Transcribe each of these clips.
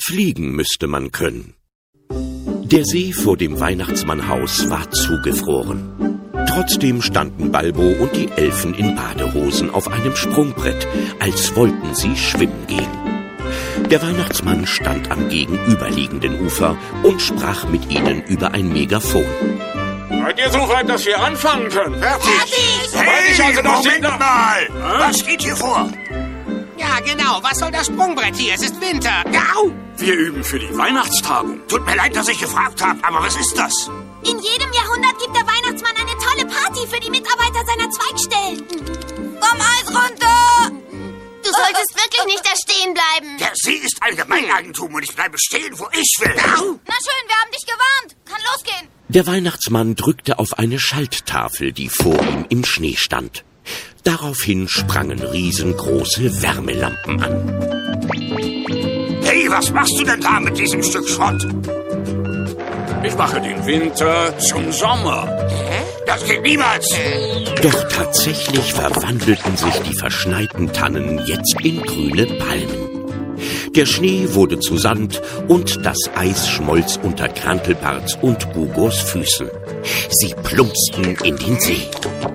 Fliegen müsste man können. Der See vor dem Weihnachtsmannhaus war zugefroren. Trotzdem standen Balbo und die Elfen in Badehosen auf einem Sprungbrett, als wollten sie schwimmen gehen. Der Weihnachtsmann stand am gegenüberliegenden Ufer und sprach mit ihnen über ein Megafon. Seid ihr so weit, dass wir anfangen können? Fertig! Hey, Moment mal! Was geht hier vor? Ja, genau. Was soll das Sprungbrett hier? Es ist Winter. Au! Wir üben für die Weihnachtstagung. Tut mir leid, dass ich gefragt habe, aber was ist das? In jedem Jahrhundert gibt der Weihnachtsmann eine tolle Party für die Mitarbeiter seiner Zweigstellen. Komm, Eis runter! Du solltest wirklich nicht da stehen bleiben. Der See ist Allgemeineigentum und ich bleibe stehen, wo ich will. Na schön, wir haben dich gewarnt. Kann losgehen. Der Weihnachtsmann drückte auf eine Schalttafel, die vor ihm im Schnee stand. Daraufhin sprangen riesengroße Wärmelampen an. Hey, was machst du denn da mit diesem Stück Schrott? Ich mache den Winter zum Sommer. Das geht niemals. Doch tatsächlich verwandelten sich die verschneiten Tannen jetzt in grüne Palmen. Der Schnee wurde zu Sand und das Eis schmolz unter Krantelparts und Gugos Füßen. Sie plumpsten in den See.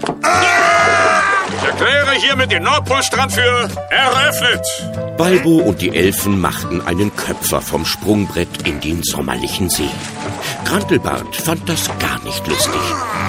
Ich erkläre hiermit den Nordpolstrand für eröffnet. Balbo und die Elfen machten einen Köpfer vom Sprungbrett in den sommerlichen See. Krantelbart fand das gar nicht lustig.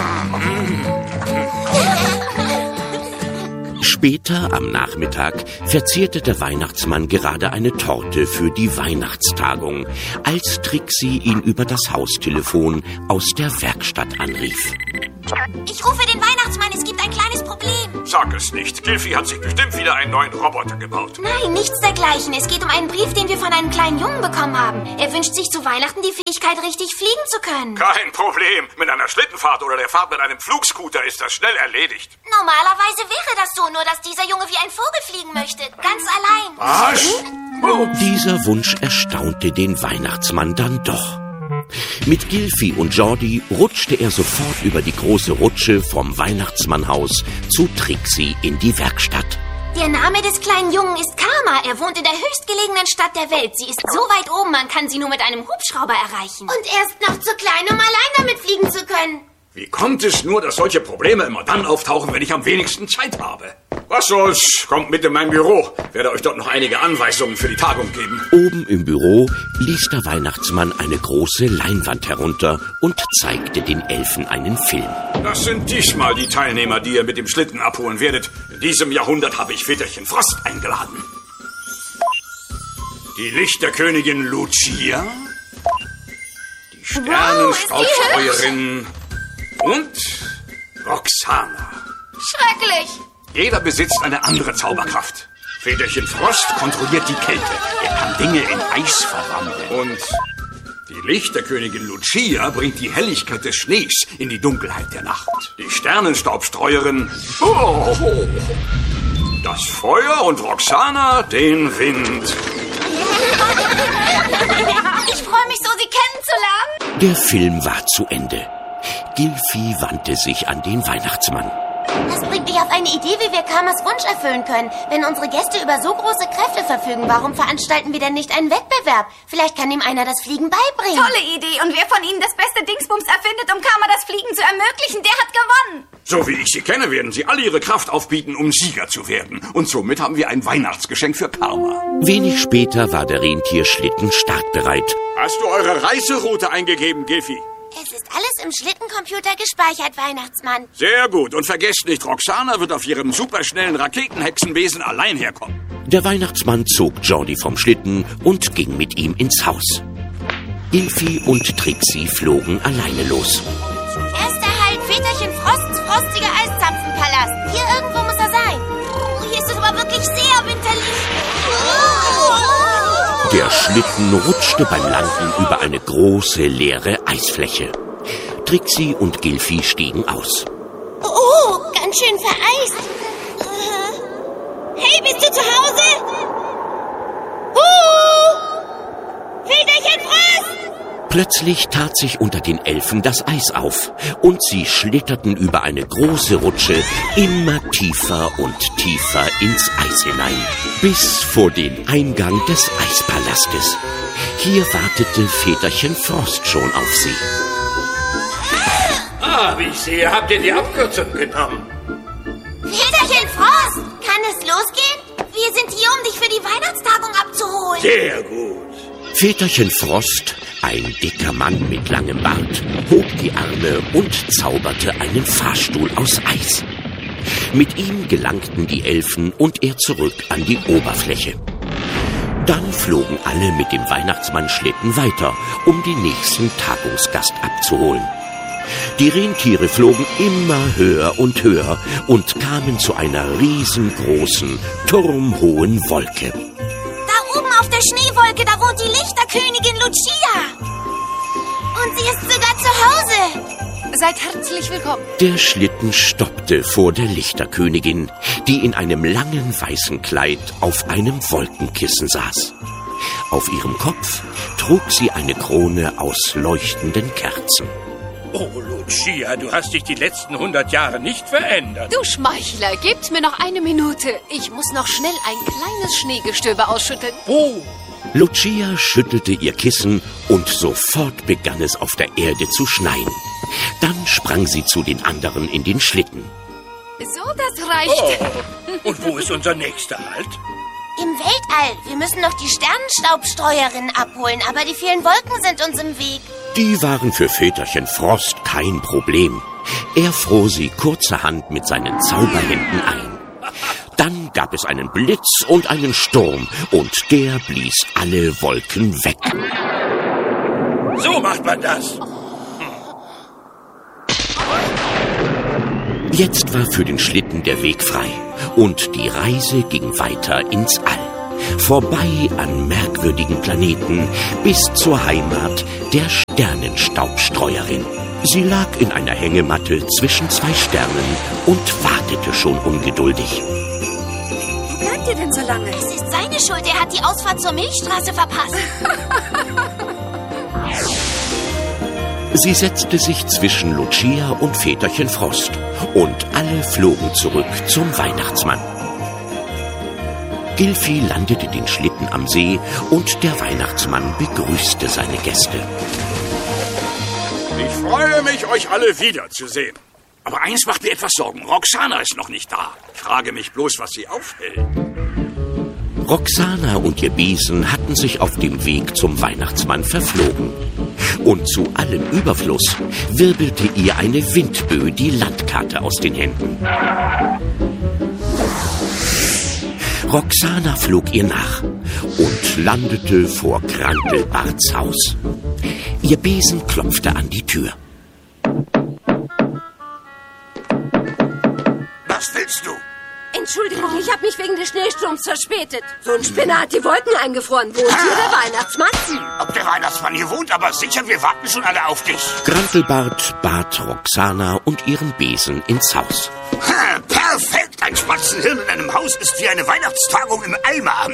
Später am Nachmittag verzehrte der Weihnachtsmann gerade eine Torte für die Weihnachtstagung, als Trixie ihn über das Haustelefon aus der Werkstatt anrief. Ich rufe den Weihnachtsmann, es gibt ein kleines Problem. Sag es nicht. Gilfi hat sich bestimmt wieder einen neuen Roboter gebaut. Nein, nichts dergleichen. Es geht um einen Brief, den wir von einem kleinen Jungen bekommen haben. Er wünscht sich zu Weihnachten die Fähigkeit, richtig fliegen zu können. Kein Problem. Mit einer Schlittenfahrt oder der Fahrt mit einem Flugscooter ist das schnell erledigt. Normalerweise wäre das so, nur dass dieser Junge wie ein Vogel fliegen möchte. Ganz allein. Was? Dieser Wunsch erstaunte den Weihnachtsmann dann doch. Mit Gilfi und Jordi rutschte er sofort über die große Rutsche vom Weihnachtsmannhaus zu Trixie in die Werkstatt. Der Name des kleinen Jungen ist Karma. Er wohnt in der höchstgelegenen Stadt der Welt. Sie ist so weit oben, man kann sie nur mit einem Hubschrauber erreichen. Und er ist noch zu klein, um allein damit fliegen zu können. Wie kommt es nur, dass solche Probleme immer dann auftauchen, wenn ich am wenigsten Zeit habe? Was soll's? Kommt mit in mein Büro. Werde euch dort noch einige Anweisungen für die Tagung geben. Oben im Büro ließ der Weihnachtsmann eine große Leinwand herunter und zeigte den Elfen einen Film. Das sind diesmal die Teilnehmer, die ihr mit dem Schlitten abholen werdet. In diesem Jahrhundert habe ich Väterchen Frost eingeladen. Die Lichterkönigin Lucia, die Sternenstaubstreuerin und Roxana. Schrecklich. Jeder besitzt eine andere Zauberkraft. Väterchen Frost kontrolliert die Kälte. Er kann Dinge in Eis verwandeln. Und die Lichterkönigin Lucia bringt die Helligkeit des Schnees in die Dunkelheit der Nacht. Die Sternenstaubstreuerin das Feuer und Roxana den Wind. Ich freue mich so, Sie kennenzulernen. Der Film war zu Ende. Gilfi wandte sich an den Weihnachtsmann. Das bringt mich auf eine Idee, wie wir Karmas Wunsch erfüllen können. Wenn unsere Gäste über so große Kräfte verfügen, warum veranstalten wir denn nicht einen Wettbewerb? Vielleicht kann ihm einer das Fliegen beibringen. Tolle Idee. Und wer von Ihnen das beste Dingsbums erfindet, um Karma das Fliegen zu ermöglichen, der hat gewonnen. So wie ich sie kenne, werden sie alle ihre Kraft aufbieten, um Sieger zu werden. Und somit haben wir ein Weihnachtsgeschenk für Karma. Wenig später war der Rentierschlitten startbereit. Hast du eure Reiseroute eingegeben, Gilfi? Es ist alles im Schlittencomputer gespeichert, Weihnachtsmann. Sehr gut. Und vergesst nicht, Roxana wird auf ihrem superschnellen Raketenhexenwesen allein herkommen. Der Weihnachtsmann zog Jordi vom Schlitten und ging mit ihm ins Haus. Gilfi und Trixie flogen alleine los. Erster Halt, Väterchen Frosts frostiger Eiszapfenpalast. Hier irgendwo muss er sein. Hier ist es aber wirklich sehr winterlich. Der Schlitten rutschte beim Landen über eine große, leere Eisfläche. Trixie und Gilfi stiegen aus. Oh, ganz schön vereist. Hey, bist du zu Hause? Väterchen Frost! Plötzlich tat sich unter den Elfen das Eis auf und sie schlitterten über eine große Rutsche immer tiefer und tiefer ins Eis hinein, bis vor den Eingang des Eispalastes. Hier wartete Väterchen Frost schon auf sie. Wie ich sehe, habt ihr die Abkürzung genommen. Väterchen Frost, kann es losgehen? Wir sind hier, um dich für die Weihnachtstagung abzuholen. Sehr gut. Väterchen Frost, ein dicker Mann mit langem Bart, hob die Arme und zauberte einen Fahrstuhl aus Eis. Mit ihm gelangten die Elfen und er zurück an die Oberfläche. Dann flogen alle mit dem Weihnachtsmann-Schlitten weiter, um den nächsten Tagungsgast abzuholen. Die Rentiere flogen immer höher und höher und kamen zu einer riesengroßen, turmhohen Wolke. Da oben auf der Schneewolke, da wohnt die Lichterkönigin Lucia. Und sie ist sogar zu Hause. Seid herzlich willkommen. Der Schlitten stoppte vor der Lichterkönigin, die in einem langen weißen Kleid auf einem Wolkenkissen saß. Auf ihrem Kopf trug sie eine Krone aus leuchtenden Kerzen. Oh, Lucia, du hast dich die letzten 100 Jahre nicht verändert. Du Schmeichler, gebt mir noch eine Minute. Ich muss noch schnell ein kleines Schneegestöber ausschütteln. Oh, Lucia schüttelte ihr Kissen und sofort begann es auf der Erde zu schneien. Dann sprang sie zu den anderen in den Schlitten. So, das reicht. Oh. Und wo ist unser nächster Halt? Im Weltall. Wir müssen noch die Sternenstaubstreuerin abholen, aber die vielen Wolken sind uns im Weg. Die waren für Väterchen Frost kein Problem. Er fror sie kurzerhand mit seinen Zauberhänden ein. Dann gab es einen Blitz und einen Sturm und der blies alle Wolken weg. So macht man das. Jetzt war für den Schlitten der Weg frei und die Reise ging weiter ins All. Vorbei an merkwürdigen Planeten bis zur Heimat der Sternenstaubstreuerin. Sie lag in einer Hängematte zwischen zwei Sternen und wartete schon ungeduldig. Wo bleibt ihr denn so lange? Es ist seine Schuld, er hat die Ausfahrt zur Milchstraße verpasst. Sie setzte sich zwischen Lucia und Väterchen Frost und alle flogen zurück zum Weihnachtsmann. Gilfi landete den Schlitten am See und der Weihnachtsmann begrüßte seine Gäste. Ich freue mich, euch alle wiederzusehen. Aber eins macht mir etwas Sorgen. Roxana ist noch nicht da. Ich frage mich bloß, was sie aufhält. Roxana und ihr Besen hatten sich auf dem Weg zum Weihnachtsmann verflogen. Und zu allem Überfluss wirbelte ihr eine Windböe die Landkarte aus den Händen. Roxana flog ihr nach und landete vor Grantelbarts Haus. Ihr Besen klopfte an die Tür. Was willst du? Entschuldigung, ich habe mich wegen des Schneesturms verspätet. So ein Spinner hat die Wolken eingefroren. Wo ist hier der Weihnachtsmann? Ob der Weihnachtsmann hier wohnt, aber sicher, wir warten schon alle auf dich. Grantelbart bat Roxana und ihren Besen ins Haus. Ha, perfekt! Ein Spatzenhirn in einem Haus ist wie eine Weihnachtstagung im Eimer.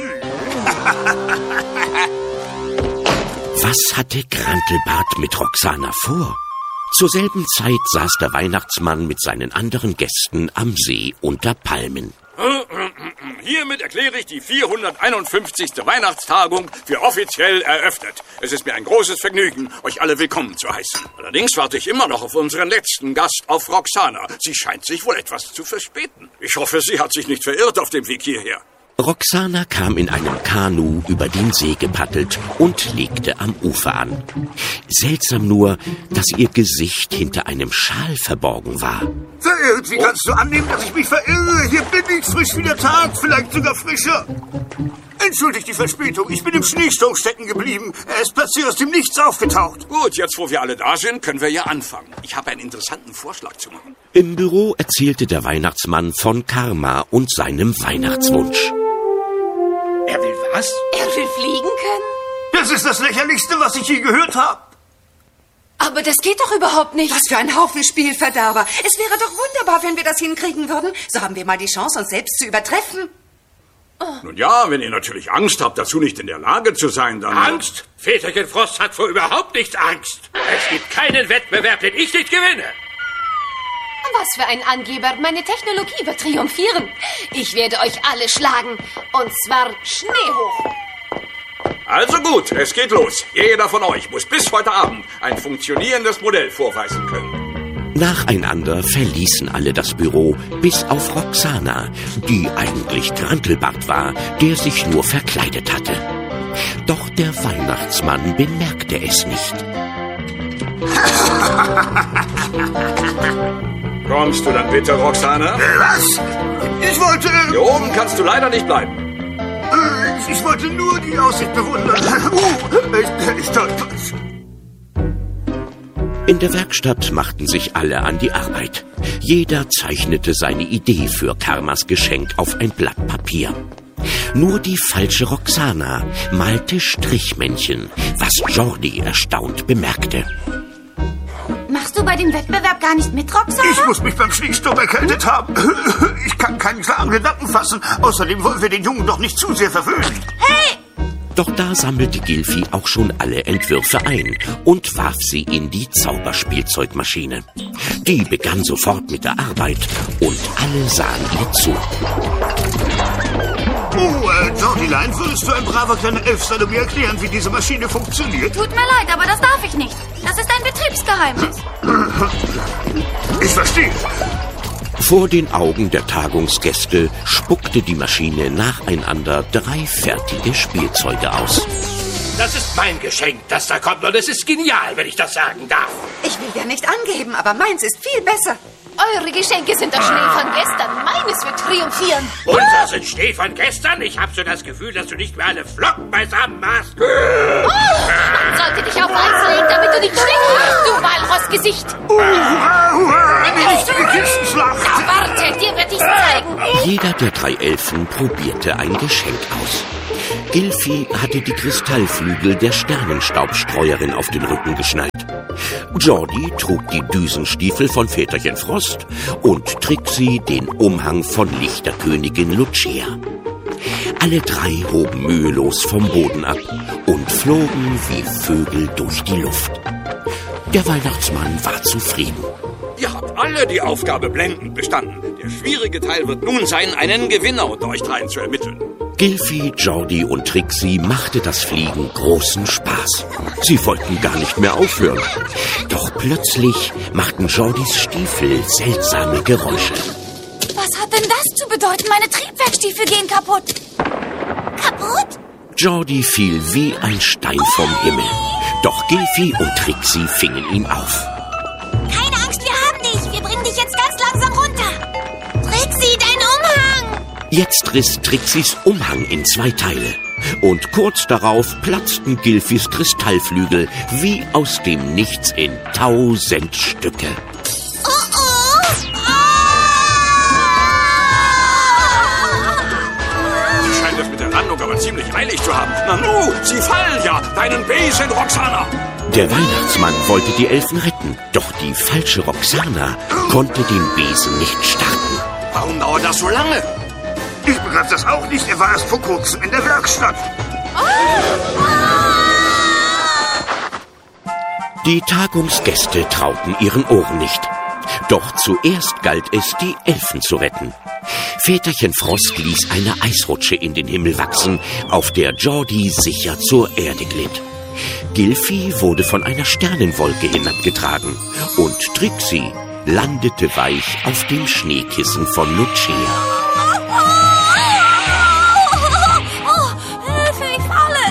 Was hatte Grantelbart mit Roxana vor? Zur selben Zeit saß der Weihnachtsmann mit seinen anderen Gästen am See unter Palmen. Hiermit erkläre ich die 451. Weihnachtstagung für offiziell eröffnet. Es ist mir ein großes Vergnügen, euch alle willkommen zu heißen. Allerdings warte ich immer noch auf unseren letzten Gast, auf Roxana. Sie scheint sich wohl etwas zu verspäten. Ich hoffe, sie hat sich nicht verirrt auf dem Weg hierher. Roxana kam in einem Kanu über den See gepaddelt und legte am Ufer an. Seltsam nur, dass ihr Gesicht hinter einem Schal verborgen war. Verirrt, wie kannst du annehmen, dass ich mich verirre? Hier bin ich, frisch wie der Tag, vielleicht sogar frischer. Entschuldigt die Verspätung, ich bin im Schneesturm stecken geblieben. Er ist plötzlich aus dem Nichts aufgetaucht. Gut, jetzt wo wir alle da sind, können wir ja anfangen. Ich habe einen interessanten Vorschlag zu machen. Im Büro erzählte der Weihnachtsmann von Karma und seinem Weihnachtswunsch. Er will was? Er will fliegen können? Das ist das Lächerlichste, was ich je gehört habe. Aber das geht doch überhaupt nicht. Was für ein Haufen Spielverderber. Es wäre doch wunderbar, wenn wir das hinkriegen würden. So haben wir mal die Chance, uns selbst zu übertreffen. Nun ja, wenn ihr natürlich Angst habt, dazu nicht in der Lage zu sein, dann... Angst? Väterchen Frost hat vor überhaupt nichts Angst. Es gibt keinen Wettbewerb, den ich nicht gewinne. Was für ein Angeber. Meine Technologie wird triumphieren. Ich werde euch alle schlagen. Und zwar schneehoch. Also gut, es geht los. Jeder von euch muss bis heute Abend ein funktionierendes Modell vorweisen können. Nacheinander verließen alle das Büro, bis auf Roxana, die eigentlich Trantelbart war, der sich nur verkleidet hatte. Doch der Weihnachtsmann bemerkte es nicht. Kommst du dann bitte, Roxana? Was? Ich wollte... Hier oben kannst du leider nicht bleiben. Ich wollte nur die Aussicht bewundern. Ich stolper's. In der Werkstatt machten sich alle an die Arbeit. Jeder zeichnete seine Idee für Karmas Geschenk auf ein Blatt Papier. Nur die falsche Roxana malte Strichmännchen, was Jordi erstaunt bemerkte. Machst du bei dem Wettbewerb gar nicht mit, Roxana? Ich muss mich beim Schneesturm erkältet haben. Ich kann keinen klaren Gedanken fassen. Außerdem wollen wir den Jungen doch nicht zu sehr verwöhnen. Hey! Doch da sammelte Gilfi auch schon alle Entwürfe ein und warf sie in die Zauberspielzeugmaschine. Die begann sofort mit der Arbeit und alle sahen ihr zu. Jordilein, würdest du ein braver kleiner Elf sein, mir erklären, wie diese Maschine funktioniert? Tut mir leid, aber das darf ich nicht. Das ist ein Betriebsgeheimnis. Ich verstehe. Vor den Augen der Tagungsgäste spuckte die Maschine nacheinander 3 fertige Spielzeuge aus. Das ist mein Geschenk, das da kommt, und es ist genial, wenn ich das sagen darf. Ich will ja nicht angeben, aber meins ist viel besser. Eure Geschenke sind der Schnee von gestern. Meines wird triumphieren. Unser sind Schnee von gestern? Ich hab so das Gefühl, dass du nicht mehr alle Flocken beisammen hast. Man sollte dich auf Eis legen, damit du nicht schlägst, du Walrossgesicht. Eine richtige Kistenschlacht. Na, warte, dir wird ich's zeigen. Jeder der 3 Elfen probierte ein Geschenk aus. Gilfi hatte die Kristallflügel der Sternenstaubstreuerin auf den Rücken geschnallt. Jordi trug die Düsenstiefel von Väterchen Frost und Trixie den Umhang von Lichterkönigin Lucia. Alle 3 hoben mühelos vom Boden ab und flogen wie Vögel durch die Luft. Der Weihnachtsmann war zufrieden. Ihr habt alle die Aufgabe blendend bestanden. Der schwierige Teil wird nun sein, einen Gewinner unter euch dreien zu ermitteln. Gilfi, Jordi und Trixie machte das Fliegen großen Spaß. Sie wollten gar nicht mehr aufhören. Doch plötzlich machten Jordis Stiefel seltsame Geräusche. Was hat denn das zu bedeuten? Meine Triebwerkstiefel gehen kaputt. Kaputt? Jordi fiel wie ein Stein vom Himmel. Doch Gilfi und Trixie fingen ihn auf. Keine Angst, wir haben dich. Wir bringen dich jetzt ganz langsam runter. Trixie, dein Umhang! Jetzt riss Trixies Umhang in 2 Teile. Und kurz darauf platzten Gilfis Kristallflügel wie aus dem Nichts in 1000 Stücke. Sie scheint es mit der Landung aber ziemlich eilig zu haben. Nanu, sie fallen ja. Deinen Besen, Roxana. Der Weihnachtsmann wollte die Elfen retten, doch die falsche Roxana konnte den Besen nicht starten. Warum dauert das so lange? Ich begreife das auch nicht. Er war erst vor kurzem in der Werkstatt. Die Tagungsgäste trauten ihren Ohren nicht. Doch zuerst galt es, die Elfen zu retten. Väterchen Frost ließ eine Eisrutsche in den Himmel wachsen, auf der Jordi sicher zur Erde glitt. Gilfi wurde von einer Sternenwolke hinabgetragen und Trixie landete weich auf dem Schneekissen von Lucia. Hilfe, ich falle.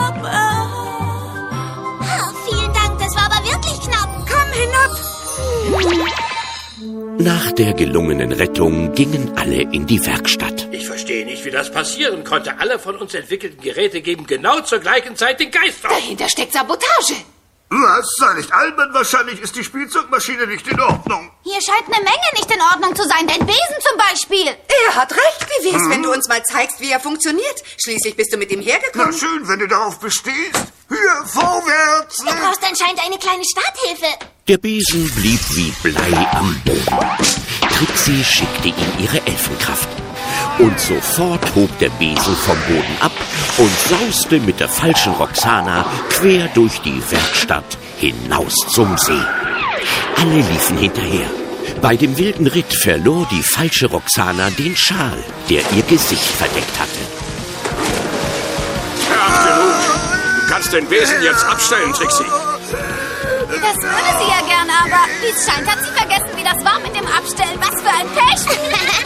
Vielen Dank, das war aber wirklich knapp. Komm hinab. Nach der gelungenen Rettung gingen alle in die Werkstatt. Ich verstehe nicht, wie das passieren konnte. Alle von uns entwickelten Geräte geben genau zur gleichen Zeit den Geist auf. Dahinter steckt Sabotage. Was? Sei nicht albern. Wahrscheinlich ist die Spielzeugmaschine nicht in Ordnung. Hier scheint eine Menge nicht in Ordnung zu sein. Dein Besen zum Beispiel. Er hat recht. Wie wär's, wenn du uns mal zeigst, wie er funktioniert? Schließlich bist du mit ihm hergekommen. Na schön, wenn du darauf bestehst. Hier, vorwärts. Du brauchst anscheinend eine kleine Starthilfe. Der Besen blieb wie Blei am Boden. Trixie schickte ihm ihre Elfenkraft. Und sofort hob der Besen vom Boden ab und sauste mit der falschen Roxana quer durch die Werkstatt hinaus zum See. Alle liefen hinterher. Bei dem wilden Ritt verlor die falsche Roxana den Schal, der ihr Gesicht verdeckt hatte. Ja, genug. Du kannst den Besen jetzt abstellen, Trixie. Das würde sie ja gerne, aber wie es scheint, hat sie vergessen, wie das war mit dem Abstellen. Was für ein Pech!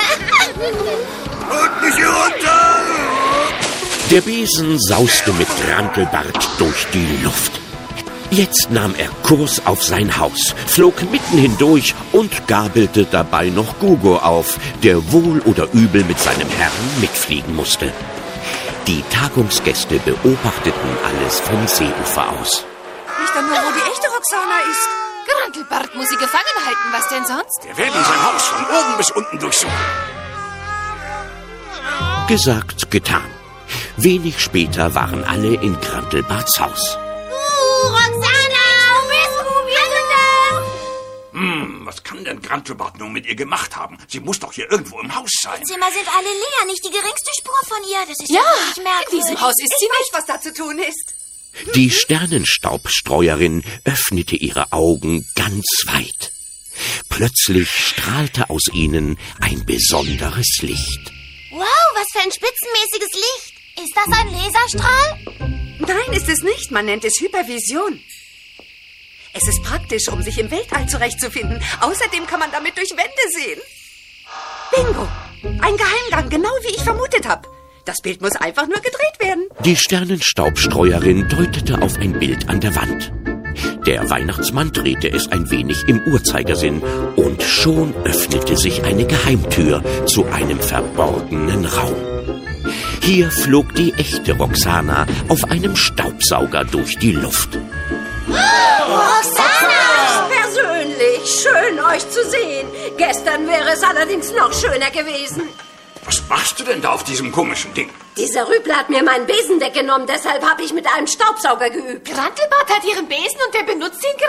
Und mich hier runter! Der Besen sauste mit Rantelbart durch die Luft. Jetzt nahm er Kurs auf sein Haus, flog mitten hindurch und gabelte dabei noch Gugo auf, der wohl oder übel mit seinem Herrn mitfliegen musste. Die Tagungsgäste beobachteten alles vom Seeufer aus. Nicht nur, wo die echte Roxana ist. Grantelbart muss sie gefangen halten. Was denn sonst? Wir werden sein Haus von oben bis unten durchsuchen. Gesagt, getan. Wenig später waren alle in Grantelbarts Haus. Roxana, wo bist du? Wir sind da! Was kann denn Grantelbart nun mit ihr gemacht haben? Sie muss doch hier irgendwo im Haus sein. Die Zimmer sind alle leer, nicht die geringste Spur von ihr. Das ist Ja, wirklich in merkwürdig. diesem Haus ist Ich sie weiß, nicht. was da zu tun ist. Die Sternenstaubstreuerin öffnete ihre Augen ganz weit. Plötzlich strahlte aus ihnen ein besonderes Licht. Wow, was für ein spitzenmäßiges Licht. Ist das ein Laserstrahl? Nein, ist es nicht. Man nennt es Hypervision. Es ist praktisch, um sich im Weltall zurechtzufinden. Außerdem kann man damit durch Wände sehen. Bingo! Ein Geheimgang, genau wie ich vermutet habe. Das Bild muss einfach nur gedreht werden. Die Sternenstaubstreuerin deutete auf ein Bild an der Wand. Der Weihnachtsmann drehte es ein wenig im Uhrzeigersinn und schon öffnete sich eine Geheimtür zu einem verborgenen Raum. Hier flog die echte Roxana auf einem Staubsauger durch die Luft. Roxana! Persönlich, schön euch zu sehen. Gestern wäre es allerdings noch schöner gewesen. Was machst du denn da auf diesem komischen Ding? Dieser Rüpel hat mir meinen Besen weggenommen, deshalb habe ich mit einem Staubsauger geübt. Grantelbart hat ihren Besen und der benutzt ihn